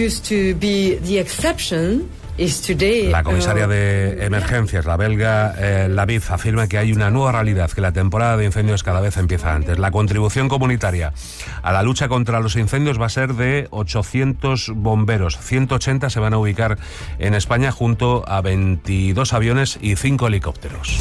La comisaria de emergencias, la belga Laviv, afirma que hay una nueva realidad, que la temporada de incendios cada vez empieza antes. La contribución comunitaria a la lucha contra los incendios va a ser de 800 bomberos. 180 se van a ubicar en España, junto a 22 aviones y 5 helicópteros.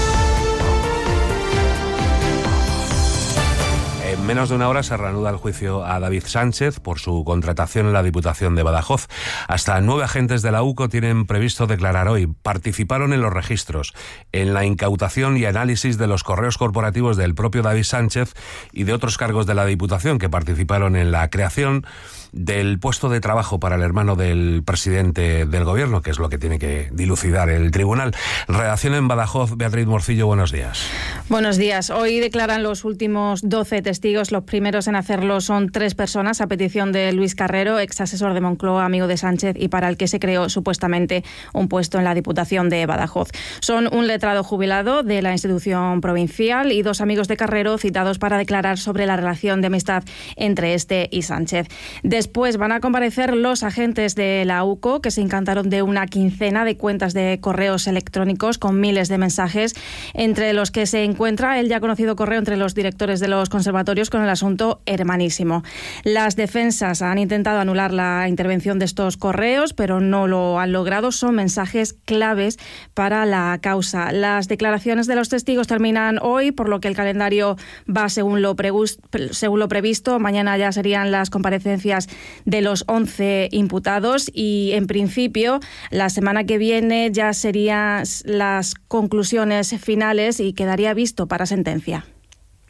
En menos de una hora se reanuda el juicio a David Sánchez por su contratación en la Diputación de Badajoz. Hasta 9 agentes de la UCO tienen previsto declarar hoy. Participaron en los registros, en la incautación y análisis de los correos corporativos del propio David Sánchez y de otros cargos de la Diputación, que participaron en la creación del puesto de trabajo para el hermano del presidente del Gobierno, que es lo que tiene que dilucidar el tribunal. Redacción en Badajoz, Beatriz Morcillo, buenos días. Buenos días. Hoy declaran los últimos 12 testigos. Los primeros en hacerlo son 3 personas, a petición de Luis Carrero, ex asesor de Moncloa, amigo de Sánchez, y para el que se creó supuestamente un puesto en la Diputación de Badajoz. Son un letrado jubilado de la institución provincial y 2 amigos de Carrero, citados para declarar sobre la relación de amistad entre este y Sánchez. Después van a comparecer los agentes de la UCO, que se incantaron de una quincena de cuentas de correos electrónicos con miles de mensajes, entre los que se encuentra el ya conocido correo entre los directores de los conservatorios con el asunto hermanísimo. Las defensas han intentado anular la intervención de estos correos, pero no lo han logrado. Son mensajes claves para la causa. Las declaraciones de los testigos terminan hoy, por lo que el calendario va según lo previsto. Mañana ya serían las comparecencias de los 11 imputados y, en principio, la semana que viene ya serían las conclusiones finales y quedaría visto para sentencia.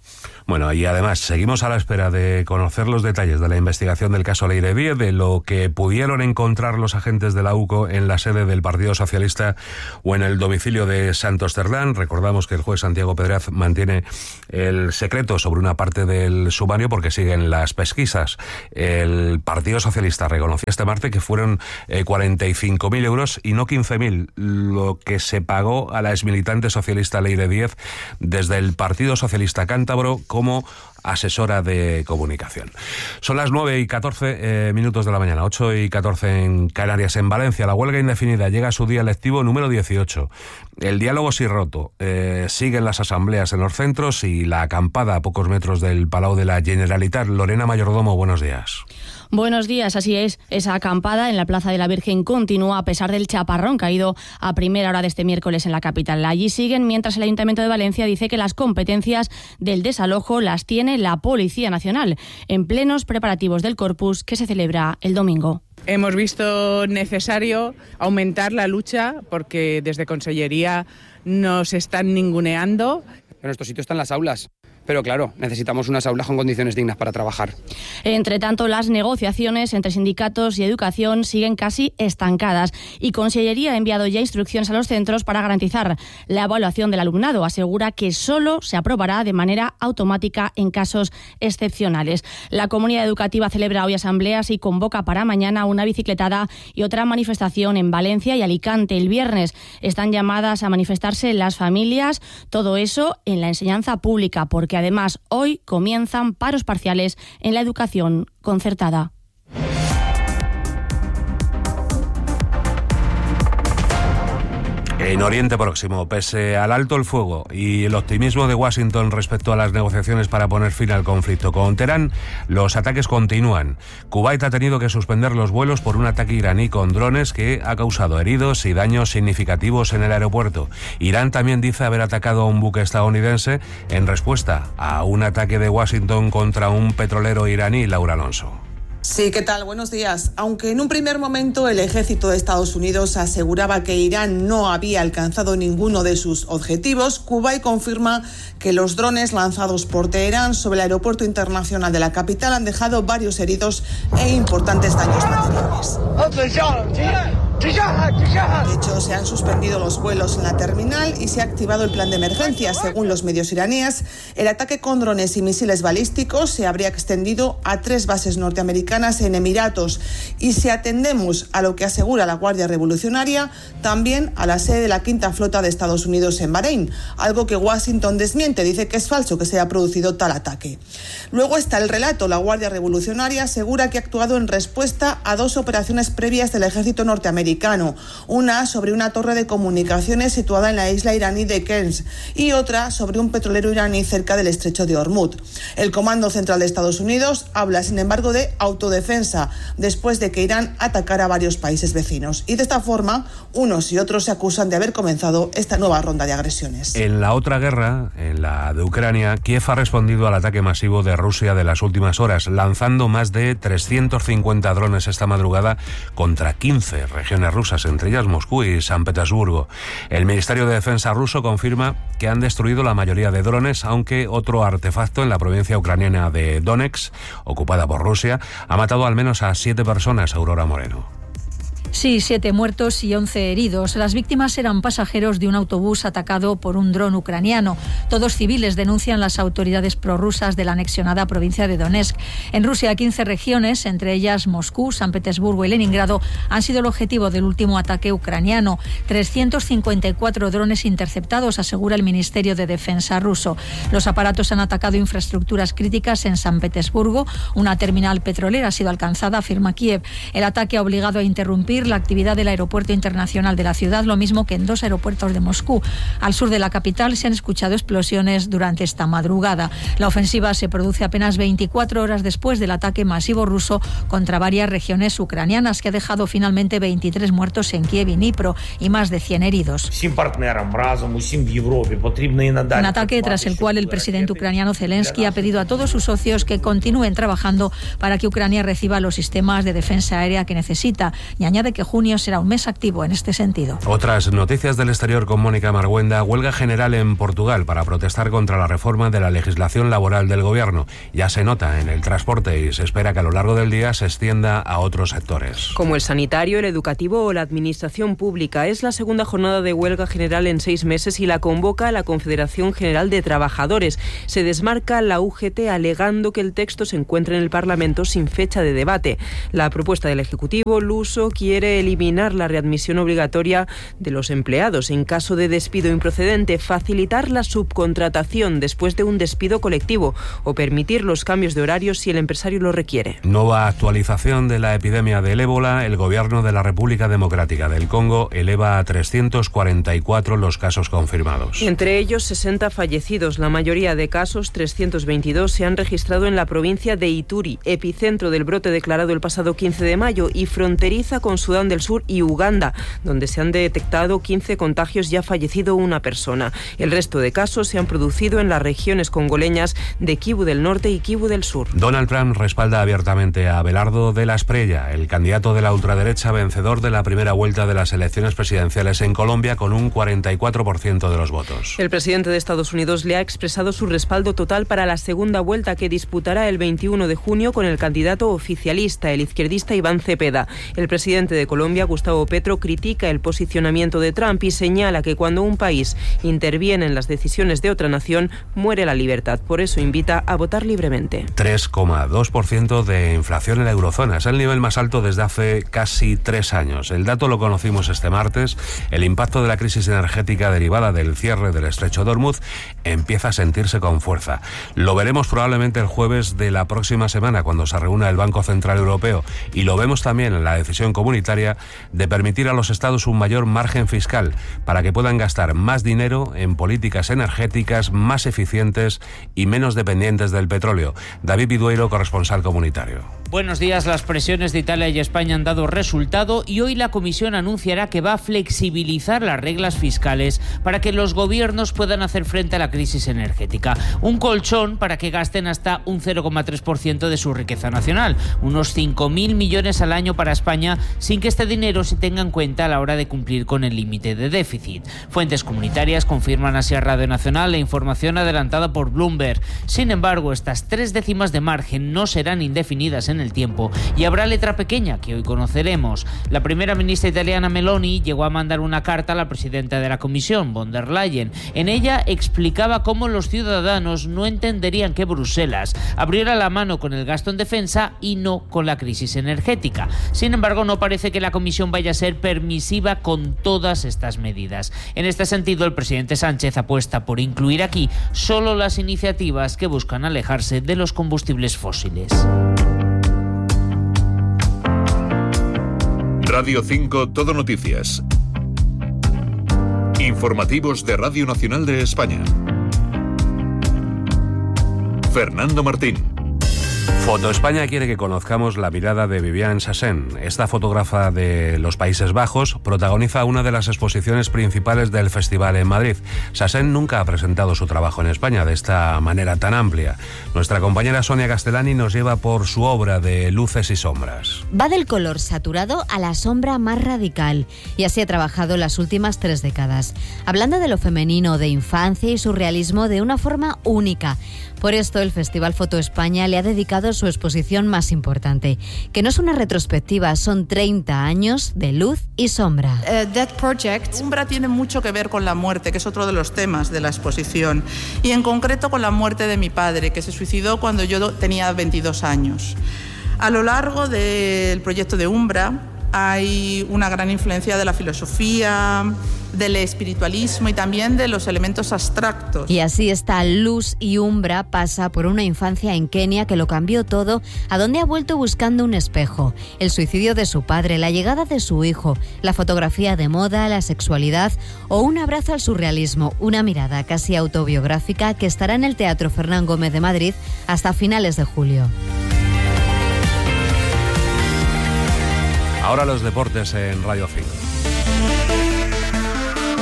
Bueno, y además seguimos a la espera de conocer los detalles de la investigación del caso Leire Díez, de lo que pudieron encontrar los agentes de la UCO en la sede del Partido Socialista o en el domicilio de Santos Cerdán. Recordamos que el juez Santiago Pedraz mantiene el secreto sobre una parte del sumario porque siguen las pesquisas. El Partido Socialista reconoció este martes que fueron 45.000 euros y no 15.000 lo que se pagó a la exmilitante socialista Leire Díez desde el Partido Socialista Cántabro como asesora de comunicación. Son las 9:14 minutos de la mañana, 8:14 en Canarias. En Valencia, la huelga indefinida llega a su día lectivo número 18. El diálogo sí roto. Siguen las asambleas en los centros y la acampada a pocos metros del Palau de la Generalitat. Lorena Mayordomo, buenos días. Buenos días, así es. Esa acampada en la Plaza de la Virgen continúa a pesar del chaparrón caído a primera hora de este miércoles en la capital. Allí siguen, mientras el Ayuntamiento de Valencia dice que las competencias del desalojo las tiene la Policía Nacional, en plenos preparativos del Corpus que se celebra el domingo. Hemos visto necesario aumentar la lucha porque desde Consellería nos están ninguneando. En nuestro sitio están las aulas. Pero claro, necesitamos unas aulas con condiciones dignas para trabajar. Entre tanto, las negociaciones entre sindicatos y educación siguen casi estancadas y Consellería ha enviado ya instrucciones a los centros para garantizar la evaluación del alumnado. Asegura que solo se aprobará de manera automática en casos excepcionales. La comunidad educativa celebra hoy asambleas y convoca para mañana una bicicletada y otra manifestación en Valencia y Alicante. El viernes están llamadas a manifestarse las familias, todo eso en la enseñanza pública, porque además hoy comienzan paros parciales en la educación concertada. En Oriente Próximo, pese al alto el fuego y el optimismo de Washington respecto a las negociaciones para poner fin al conflicto con Teherán, los ataques continúan. Kuwait ha tenido que suspender los vuelos por un ataque iraní con drones que ha causado heridos y daños significativos en el aeropuerto. Irán también dice haber atacado a un buque estadounidense en respuesta a un ataque de Washington contra un petrolero iraní. Laura Alonso. Sí, ¿qué tal? Buenos días. Aunque en un primer momento el ejército de Estados Unidos aseguraba que Irán no había alcanzado ninguno de sus objetivos, Kuwait confirma que los drones lanzados por Teherán sobre el aeropuerto internacional de la capital han dejado varios heridos e importantes daños materiales. De hecho, se han suspendido los vuelos en la terminal y se ha activado el plan de emergencia. Según los medios iraníes, el ataque con drones y misiles balísticos se habría extendido a 3 bases norteamericanas en Emiratos y, si atendemos a lo que asegura la Guardia Revolucionaria, también a la sede de la Quinta Flota de Estados Unidos en Bahrein, algo que Washington desmiente, dice que es falso que se haya producido tal ataque. Luego está el relato. La Guardia Revolucionaria asegura que ha actuado en respuesta a 2 operaciones previas del ejército norteamericano, una sobre una torre de comunicaciones situada en la isla iraní de Kerch y otra sobre un petrolero iraní cerca del estrecho de Hormuz. El Comando Central de Estados Unidos habla, sin embargo, de autodefensa después de que Irán atacara a varios países vecinos. Y de esta forma, unos y otros se acusan de haber comenzado esta nueva ronda de agresiones. En la otra guerra, en la de Ucrania, Kiev ha respondido al ataque masivo de Rusia de las últimas horas, lanzando más de 350 drones esta madrugada contra 15 regiones rusas, entre ellas Moscú y San Petersburgo. El Ministerio de Defensa ruso confirma que han destruido la mayoría de drones, aunque otro artefacto en la provincia ucraniana de Donetsk, ocupada por Rusia, ha matado al menos a 7 personas. Aurora Moreno. Sí, 7 muertos y 11 heridos. Las víctimas eran pasajeros de un autobús atacado por un dron ucraniano. Todos civiles, denuncian las autoridades prorrusas de la anexionada provincia de Donetsk. En Rusia, 15 regiones, entre ellas Moscú, San Petersburgo y Leningrado, han sido el objetivo del último ataque ucraniano. 354 drones interceptados, asegura el Ministerio de Defensa ruso. Los aparatos han atacado infraestructuras críticas en San Petersburgo. Una terminal petrolera ha sido alcanzada, afirma Kiev. El ataque ha obligado a interrumpir la actividad del aeropuerto internacional de la ciudad, lo mismo que en 2 aeropuertos de Moscú. Al sur de la capital se han escuchado explosiones durante esta madrugada. La ofensiva se produce apenas 24 horas después del ataque masivo ruso contra varias regiones ucranianas, que ha dejado finalmente 23 muertos en Kiev y Dnipro y más de 100 heridos. Un ataque tras el cual el presidente ucraniano Zelensky ha pedido a todos sus socios que continúen trabajando para que Ucrania reciba los sistemas de defensa aérea que necesita, y añade que junio será un mes activo en este sentido. Otras noticias del exterior con Mónica Marguenda. Huelga general en Portugal para protestar contra la reforma de la legislación laboral del gobierno. Ya se nota en el transporte y se espera que a lo largo del día se extienda a otros sectores. Como el sanitario, el educativo o la administración pública. Es la segunda jornada de huelga general en 6 meses y la convoca la Confederación General de Trabajadores. Se desmarca la UGT alegando que el texto se encuentra en el Parlamento sin fecha de debate. La propuesta del Ejecutivo, Luso, quiere eliminar la readmisión obligatoria de los empleados en caso de despido improcedente, facilitar la subcontratación después de un despido colectivo o permitir los cambios de horario si el empresario lo requiere. Nueva actualización de la epidemia del ébola. El gobierno de la República Democrática del Congo eleva a 344 los casos confirmados. Entre ellos 60 fallecidos. La mayoría de casos, 322, se han registrado en la provincia de Ituri, epicentro del brote declarado el pasado 15 de mayo y fronteriza con Sudán del Sur y Uganda, donde se han detectado 15 contagios y ha fallecido una persona. El resto de casos se han producido en las regiones congoleñas de Kivu del Norte y Kivu del Sur. Donald Trump respalda abiertamente a Abelardo de la Espriella, el candidato de la ultraderecha vencedor de la primera vuelta de las elecciones presidenciales en Colombia con un 44% de los votos. El presidente de Estados Unidos le ha expresado su respaldo total para la segunda vuelta que disputará el 21 de junio con el candidato oficialista, el izquierdista Iván Cepeda. El presidente de Colombia, Gustavo Petro, critica el posicionamiento de Trump y señala que cuando un país interviene en las decisiones de otra nación, muere la libertad. Por eso invita a votar libremente. 3,2% de inflación en la eurozona. Es el nivel más alto desde hace casi 3 años. El dato lo conocimos este martes. El impacto de la crisis energética derivada del cierre del estrecho de Hormuz empieza a sentirse con fuerza. Lo veremos probablemente el jueves de la próxima semana cuando se reúna el Banco Central Europeo y lo vemos también en la decisión comunitaria de permitir a los estados un mayor margen fiscal para que puedan gastar más dinero en políticas energéticas más eficientes y menos dependientes del petróleo. David Vidueiro, corresponsal comunitario. Buenos días. Las presiones de Italia y España han dado resultado y hoy la Comisión anunciará que va a flexibilizar las reglas fiscales para que los gobiernos puedan hacer frente a la crisis energética. Un colchón para que gasten hasta un 0,3% de su riqueza nacional, unos 5.000 millones al año para España, sin que este dinero se tenga en cuenta a la hora de cumplir con el límite de déficit. Fuentes comunitarias confirman así a Radio Nacional la información adelantada por Bloomberg. Sin embargo, estas 3 décimas de margen no serán indefinidas en el tiempo y habrá letra pequeña que hoy conoceremos. La primera ministra italiana Meloni llegó a mandar una carta a la presidenta de la Comisión, von der Leyen. En ella explicaba cómo los ciudadanos no entenderían que Bruselas abriera la mano con el gasto en defensa y no con la crisis energética. Sin embargo, no parece que la Comisión vaya a ser permisiva con todas estas medidas. En este sentido, el presidente Sánchez apuesta por incluir aquí solo las iniciativas que buscan alejarse de los combustibles fósiles. Radio 5 Todo Noticias. Informativos de Radio Nacional de España. Fernando Martín. Foto España quiere que conozcamos la mirada de Viviane Sassen. Esta fotógrafa de los Países Bajos protagoniza una de las exposiciones principales del festival en Madrid. Sassen nunca ha presentado su trabajo en España de esta manera tan amplia. Nuestra compañera Sonia Castellani nos lleva por su obra de luces y sombras. Va del color saturado a la sombra más radical y así ha trabajado las últimas 3 décadas, hablando de lo femenino, de infancia y surrealismo de una forma única. Por esto el Festival Foto España le ha dedicado su exposición más importante, que no es una retrospectiva, son 30 años de luz y sombra. Umbra tiene mucho que ver con la muerte, que es otro de los temas de la exposición, y en concreto con la muerte de mi padre, que se suicidó cuando yo tenía 22 años. A lo largo del proyecto de Umbra hay una gran influencia de la filosofía, del espiritualismo y también de los elementos abstractos. Y así esta luz y umbra pasa por una infancia en Kenia que lo cambió todo, a donde ha vuelto buscando un espejo, el suicidio de su padre, la llegada de su hijo, la fotografía de moda, la sexualidad o un abrazo al surrealismo, una mirada casi autobiográfica que estará en el Teatro Fernán Gómez de Madrid hasta finales de julio. Ahora los deportes en Radio 5.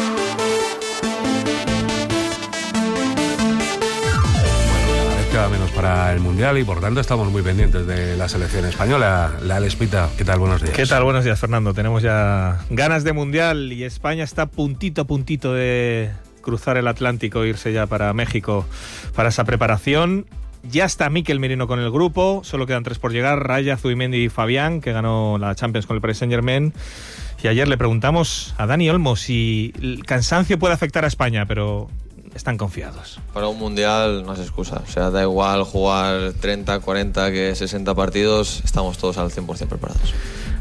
Bueno, cada vez queda menos para el Mundial y por tanto estamos muy pendientes de la selección española. La Lespita, ¿qué tal? Buenos días. ¿Qué tal? Buenos días, Fernando. Tenemos ya ganas de Mundial y España está puntito de cruzar el Atlántico e irse ya para México para esa preparación. Ya está Mikel Merino con el grupo, solo quedan 3 por llegar, Raya, Zubimendi y Fabián, que ganó la Champions con el Paris Saint-Germain. Y ayer le preguntamos a Dani Olmo si el cansancio puede afectar a España, pero están confiados. Para un Mundial no es excusa, o sea, da igual jugar 30, 40 que 60 partidos, estamos todos al 100% preparados.